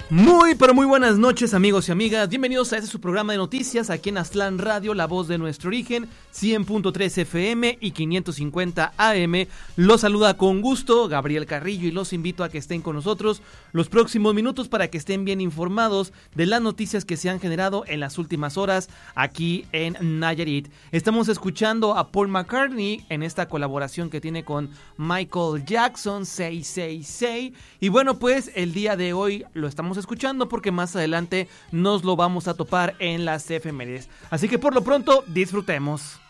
Muy, pero muy buenas noches, amigos y amigas. Bienvenidos a este su programa de noticias aquí en Aztlán Radio, la voz de nuestro origen, 100.3 FM y 550 AM. Los saluda con gusto Gabriel Carrillo y los invito a que estén con nosotros los próximos minutos para que estén bien informados de las noticias que se han generado en las últimas horas aquí en Nayarit. Estamos escuchando a Paul McCartney en esta colaboración que tiene con Michael Jackson, 666. Y bueno, pues el día de hoy lo estamos escuchando porque más adelante nos lo vamos a topar en las efemérides. Así que por lo pronto, disfrutemos.